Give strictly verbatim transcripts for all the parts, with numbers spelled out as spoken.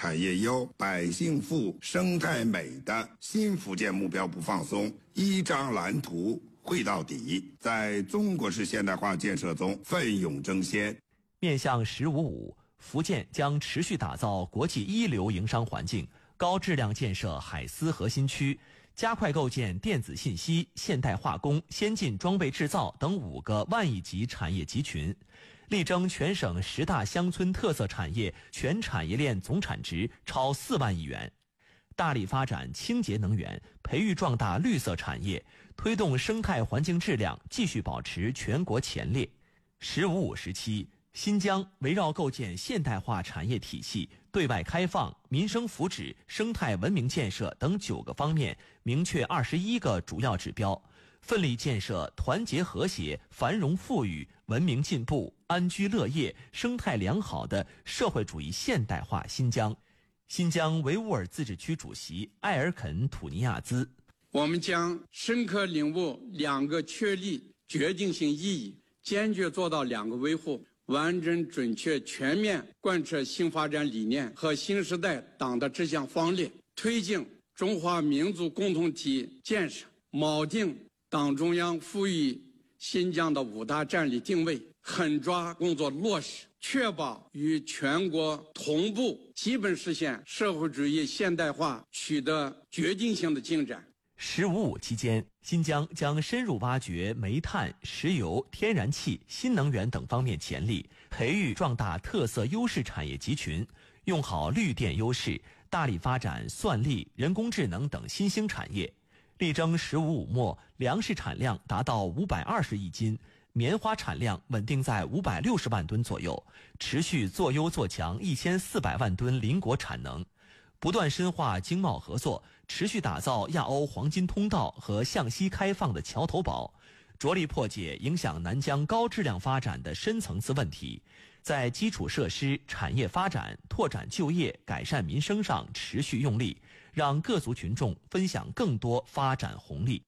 产业优、百姓富、生态美的新福建目标不放松，一张蓝图绘到底，在中国式现代化建设中奋勇争先。 面向“十五五”，福建将持续打造国际一流营商环境，高质量建设海思核心区，加快构建电子信息、现代化工、先进装备制造等五个万亿级产业集群，力争全省十大乡村特色产业全产业链总产值超四万亿元。大力发展清洁能源，培育壮大绿色产业，推动生态环境质量继续保持全国前列。十五五时期，新疆围绕构建现代化产业体系、对外开放、民生福祉、生态文明建设等九个方面，明确二十一个主要指标，奋力建设团结和谐、繁荣富裕、文明进步、安居乐业、生态良好的社会主义现代化新疆。新疆维吾尔自治区主席艾尔肯·土尼亚兹： 我们将深刻领悟两个确立决定性意义，坚决做到两个维护，完整准确全面贯彻新发展理念和新时代党的治乡方略，推进中华民族共同体建设，锚定党中央赋予新疆的五大战略定位，狠抓工作落实，确保与全国同步基本实现社会主义现代化取得决定性的进展。 十五五期间，新疆将深入挖掘煤炭、石油、天然气、新能源等方面潜力，培育壮大特色优势产业集群，用好绿电优势，大力发展算力、人工智能等新兴产业，力争十五五末粮食产量达到五百二十亿斤，棉花产量稳定在五百六十万吨左右，持续做优做强一千四百万吨邻国产能，不断深化经贸合作，持续打造亚欧黄金通道和向西开放的桥头堡，着力破解影响南疆高质量发展的深层次问题，在基础设施、产业发展、拓展就业、改善民生上持续用力，让各族群众分享更多发展红利。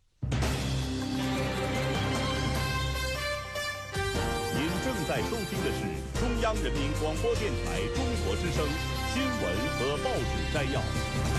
您正在收听的是中央人民广播电台中国之声新闻和报纸摘要。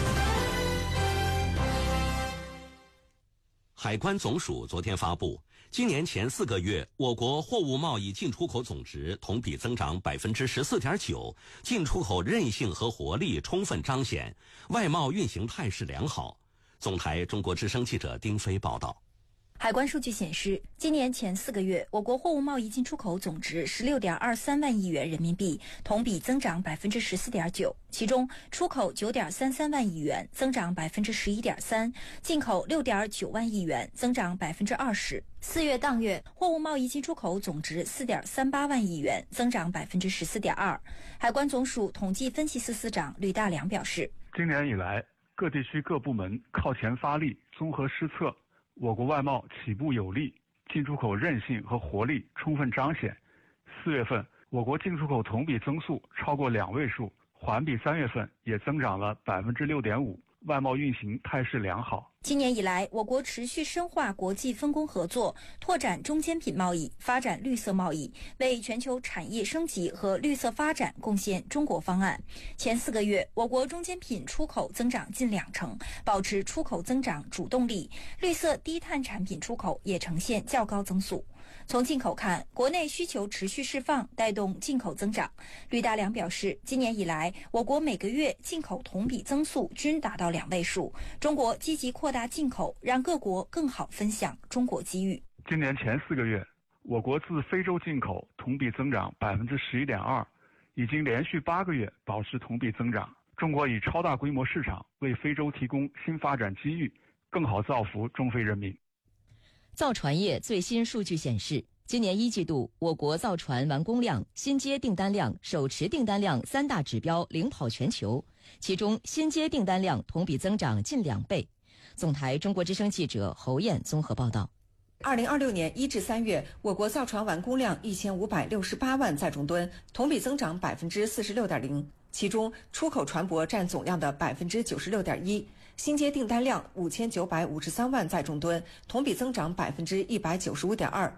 海关总署昨天发布，今年前四个月，我国货物贸易进出口总值同比增长百分之十四点九，进出口韧性和活力充分彰显，外贸运行态势良好。总台中国之声记者丁飞报道。 海关数据显示，今年前四个月，我国货物贸易进出口总值十六点二三万亿元人民币，同比增长百分之十四点九。其中，出口九点三三万亿元，增长百分之十一点三；进口六点九万亿元，增长百分之二十。四月当月，货物贸易进出口总值四点三八万亿元，增长百分之十四点二。海关总署统计分析司司长吕大良表示， 今年以来，各地区各部门靠前发力，综合施策。我国外贸起步有力，进出口韧性和活力充分彰显。四月份，我国进出口同比增速超过两位数，环比三月份也增长了百分之六点五，外贸运行态势良好。 今年以来，我国持续深化国际分工合作，拓展中间品贸易，发展绿色贸易，为全球产业升级和绿色发展贡献中国方案。前四个月，我国中间品出口增长近两成，保持出口增长主动力，绿色低碳产品出口也呈现较高增速。从进口看，国内需求持续释放，带动进口增长。吕大良表示，今年以来，我国每个月进口同比增速均达到两位数，中国积极扩大进口，让各国更好分享中国机遇。 今年前四个月，我国自非洲进口同比增长百分之十一点二，已经连续八个月保持同比增长。中国以超大规模市场为非洲提供新发展机遇，更好造福中非人民。 造船业最新数据显示，今年一季度，我国造船完工量、新接订单量、手持订单量三大指标领跑全球，其中新接订单量同比增长近两倍。总台中国之声记者侯燕综合报道。 二零二六年一至三月，我国造船完工量一千五百六十八万载重吨，同比增长百分之四十六点零。其中，出口船舶占总量的百分之九十六点一，新接订单量五千九百五十三万载重吨，同比增长百分之一百九十五点二。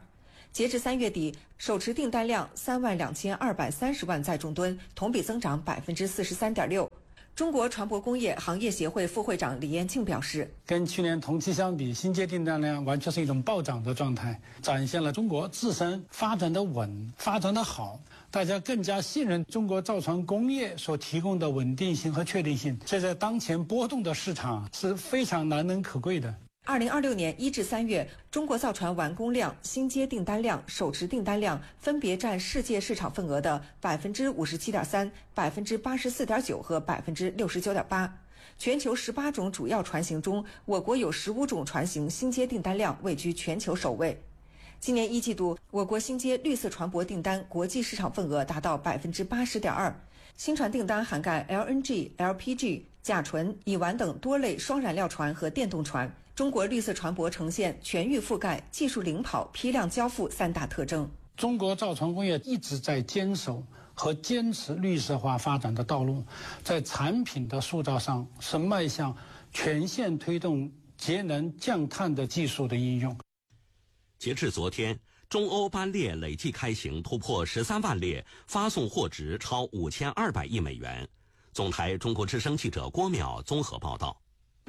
截至三月底，手持订单量三万两千二百三十万载重吨，同比增长百分之四十三点六。中国船舶工业行业协会副会长李延庆表示， 跟去年同期相比，新接订单量完全是一种暴涨的状态，展现了中国自身发展的稳、发展的好，大家更加信任中国造船工业所提供的稳定性和确定性，这在当前波动的市场是非常难能可贵的。 二零二六年一至三月，中国造船完工量、新接订单量、手持订单量分别占世界市场份额的百分之五十七点三、百分之八十四点九和百分之六十九点八。全球十八种主要船型中，我国有十五种船型新接订单量位居全球首位。今年一季度，我国新接绿色船舶订单国际市场份额达到百分之八十点二。新船订单涵盖 L N G、L P G、甲醇、乙烷等多类双燃料船和电动船。中国绿色船舶呈现全域覆盖、技术领跑、批量交付三大特征。 中国造船工业一直在坚守和坚持绿色化发展的道路，在产品的塑造上是迈向全线推动节能降碳的技术的应用。 截至昨天，中欧班列累计开行突破十三万列，发送货值超五千二百亿美元。总台中国之声记者郭淼综合报道。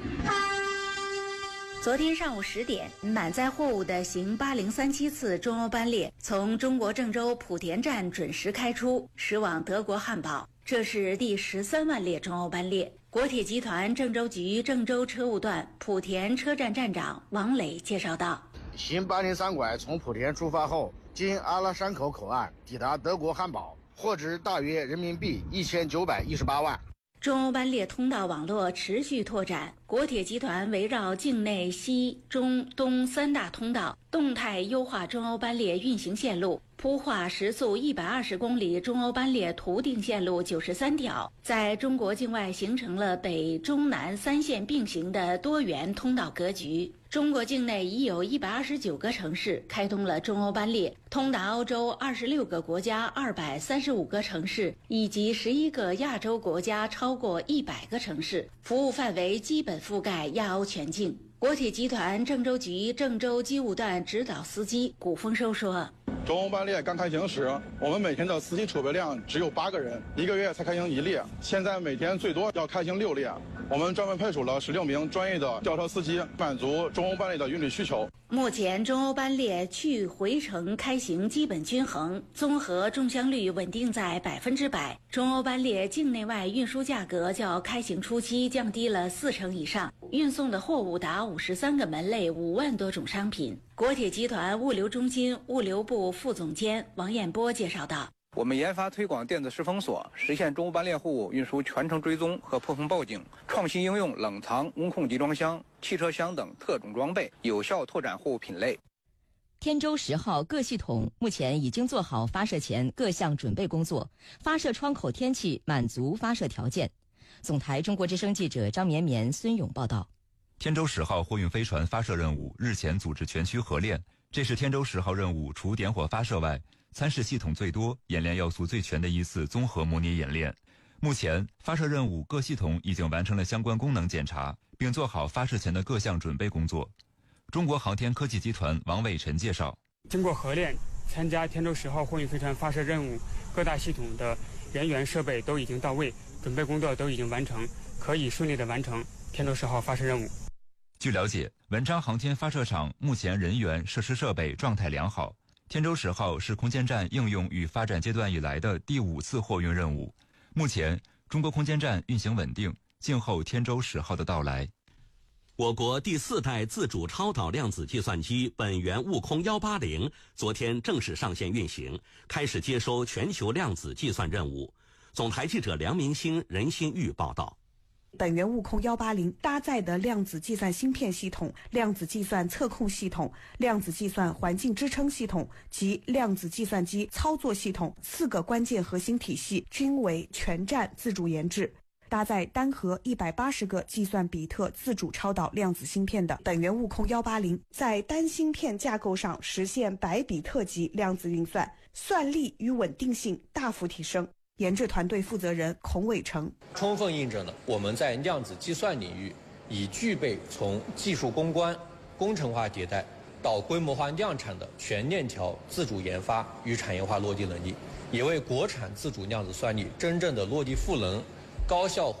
昨天上午十点，满载货物的行八零三七次中欧班列从中国郑州莆田站准时开出，驶往德国汉堡。这是第十三万列中欧班列。国铁集团郑州局郑州车务段莆田车站站长王磊介绍道： 行八零三拐从莆田出发后，经阿拉山口口岸抵达德国汉堡，货值大约人民币一千九百一十八万。 中欧班列通道网络持续拓展，国铁集团围绕境内西、中、东三大通道，动态优化中欧班列运行线路，铺画时速一百二十公里中欧班列图定线路九十三条，在中国境外形成了北中南三线并行的多元通道格局。中国境内已有一百二十九个城市开通了中欧班列，通达欧洲二十六个国家二百三十五个城市，以及十一个亚洲国家超过一百个城市，服务范围基本覆盖亚欧全境。国铁集团郑州局郑州机务段指导司机古丰收说： 中欧班列刚开行时，我们每天的司机储备量只有八个人，一个月才开行一列。现在每天最多要开行六列，我们专门派出了十六名专业的轿车司机，满足中欧班列的运力需求。 目前中欧班列去回程开行基本均衡，综合中箱率稳定在百分之百。中欧班列境内外运输价格较开行初期降低了四成以上，运送的货物达五十三个门类，五万多种商品。国铁集团物流中心物流部副总监王彦波介绍道： 我们研发推广电子式封锁，实现中欧班列货物运输全程追踪和破风报警，创新应用冷藏、温控集装箱、汽车厢等特种装备，有效拓展货物品类。 天舟十号各系统目前已经做好发射前各项准备工作，发射窗口天气满足发射条件。总台中国之声记者张绵绵、孙勇报道。 天舟十号货运飞船发射任务日前组织全区合练，这是天舟十号任务除点火发射外，参试系统最多、演练要素最全的一次综合模拟演练。目前，发射任务各系统已经完成了相关功能检查，并做好发射前的各项准备工作。中国航天科技集团王伟晨介绍， 经过合练，参加天舟十号货运飞船发射任务，各大系统的人员设备都已经到位，准备工作都已经完成，可以顺利的完成天舟十号发射任务。 据了解，文昌航天发射场目前人员、设施设备状态良好。天舟十号是空间站应用与发展阶段以来的第五次货运任务。目前，中国空间站运行稳定，静候天舟十号的到来。 我国第四代自主超导量子计算机本源悟空一八零昨天正式上线运行，开始接收全球量子计算任务。总台记者梁明星、任新玉报道。 本源悟空一八零搭载的量子计算芯片系统、量子计算测控系统、量子计算环境支撑系统及量子计算机操作系统四个关键核心体系均为全站自主研制。搭载单核一百八十个计算比特自主超导量子芯片的本源悟空一八零，在单芯片架构上实现百比特级量子运算，算力与稳定性大幅提升。研制团队负责人孔伟成充分印证了我们在量子计算领域已具备从技术攻关、工程化迭代到规模化量产的全链条自主研发与产业化落地能力，也为国产自主量子算力真正的落地赋能、高效